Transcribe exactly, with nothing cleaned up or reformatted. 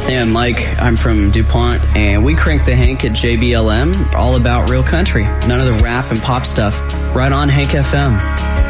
Hey, I'm Mike. I'm from DuPont, and we crank the Hank at J B L M, all about real country. None of the rap and pop stuff. Right on Hank F M.